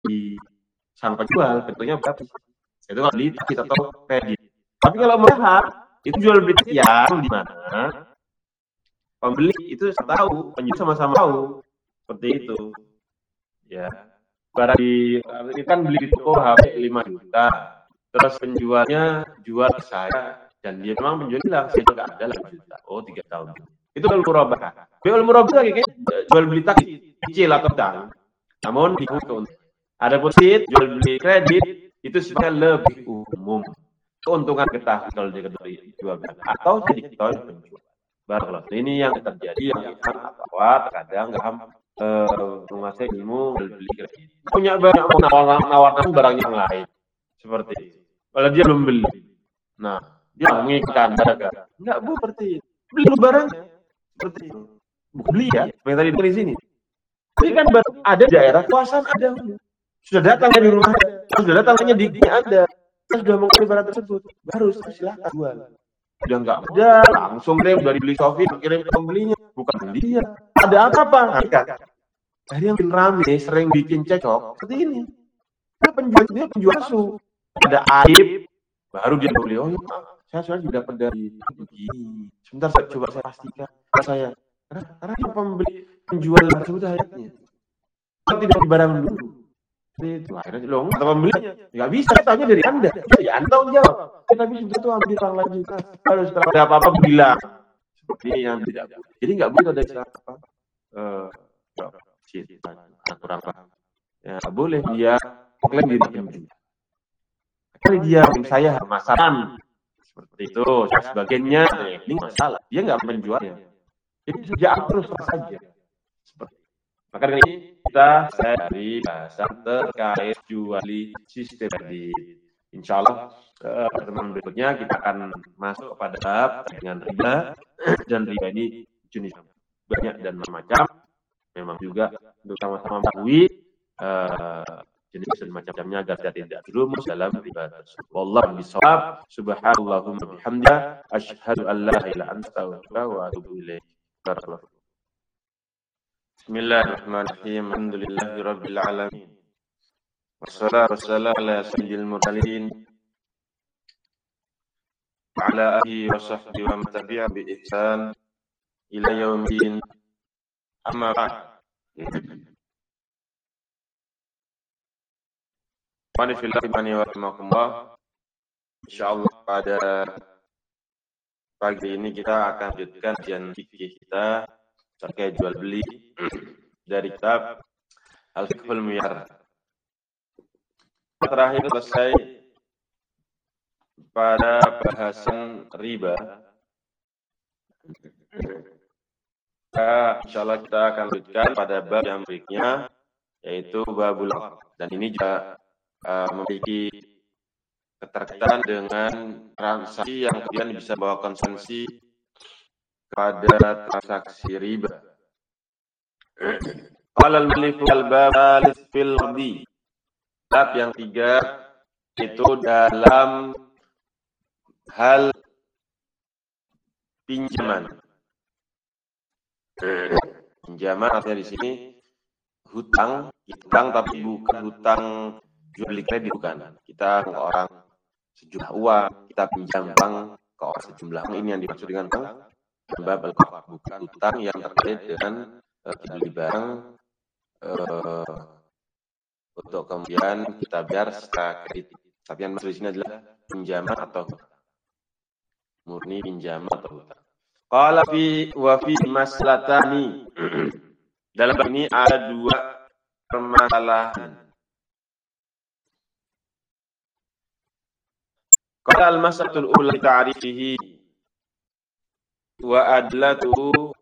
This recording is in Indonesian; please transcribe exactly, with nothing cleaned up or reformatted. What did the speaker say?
di sang penjual bentuknya gratis. Itu kalau beli kita atau kredit. Tapi kalau murah itu jual beli yang di mana pembeli itu tahu, penjual sama-sama tahu. Seperti itu. Ya. Barang di ini kan beli di toko H P lima juta. Terus penjualnya jual ke saya dan dia memang penjual bilang saya enggak ada lima juta. Oh, tiga tahun. Itu kalau murabah. Kalau murabah kayak jual beli taksi, cicil atau utang. Namun di keuntungan. Ada deposit, jual beli kredit itu sebenarnya lebih umum. Keuntungan ketahui kalau dia jual beli atau jadi ketahui penjual. Barulah ini yang terjadi yang kita bahwa terkadang Graham eh, menguasai ilmu jual beli kredit. Punya banyak menawarkan barang yang lain seperti itu. Kalau dia belum beli, nah dia menginginkan harga. Enggak bu, seperti itu. Beli dulu barangnya seperti itu. Bukan beli ya, seperti tadi di sini. Tapi kan ada daerah kekuasaan ada. Sudah datang di rumah Anda, sudah datang hanya di Anda, sudah mengambil barang tersebut, baru silakan jual. Sudah enggak ada, langsung deh udah dibeli Sofi, kirim ke pembelinya, bukan dia. Ada apa-apa? Dari yang bikin rame, sering bikin cekcok, seperti ini. Dia penjual, dia penjual su. Ada aib, baru dia beli. Oh iya, saya sudah dapat dari begini. Sebentar saya coba saya pastikan. Saya, karena, karena pembeli penjual tersebut ayatnya. Kalau tidak barang dulu. Itu akhirnya loh atau pembelinya nggak bisa tanya dari Anda ya Anda jawab ya, tapi sudah tuh ambil orang lain juga kalau setelah ada apa-apa bilang seperti ini yang tidak boleh. Jadi nggak boleh ada istilah apa eh kurang paham ya boleh dia klaim diri penjual kali dia saya masalah seperti itu sebagainya ini masalah dia nggak menjualnya jadi sejak terus saja seperti maka dengan ini kita saya dari bahasan terkait jual beli sistem kredit. Insya Allah pertemuan berikutnya kita akan masuk kepada bab dengan riba dan riba ini jenis banyak dan macam. Memang juga untuk sama-sama mengetahui uh, jenis dan macam-macamnya agar kita tidak terjerumus dalam riba tersebut. Wallahu bishawab. Subhanallahumma bihamdika asyhadu an la ilaha illa anta astaghfiruka wa atubu ilaik. Barakallahu. Bismillahirrahmanirrahim. Alhamdulillahirabbil alamin. Wassalatu wassalamu ala sayyidil mursalin wa ala alihi wa sahbihi wa man tabi'a bi ihsan ila yaumil amma ba'd. Mari fillah bani wa rahimakumullah. Insyaallah pada pagi ini kita akan lanjutkan kajian fikih kita terkait jual beli dari kitab Al-Fiqhul Muyar. Terakhir selesai pada bahasan riba. Nah, insyaallah kita akan lanjutkan pada bab yang berikutnya yaitu babul aqd. Dan ini juga uh, memiliki keterkaitan dengan transaksi yang kemudian bisa bawa konsumsi pada transaksi riba. Qala al-mu'allif al-bab fil qadi. Bab yang tiga itu dalam hal pinjaman. Pinjaman artinya di sini hutang, hutang tapi bukan hutang jual beli kredit bukan. Kita ke orang sejumlah uang, kita pinjam bank ke orang sejumlah uang. Ini yang dimaksud dengan bank. Bab al-qard bukan hutang yang terkait dengan uh, beli barang uh, untuk kemudian kita bayar secara kredit. Tapi yang maksud di sini adalah pinjaman atau hutang. Murni pinjaman atau hutang. Qala fi wa fi maslatani. Dalam bab ini ada dua permasalahan. Qala al-mas'alatul ula ta'rifihi wa adlatuhu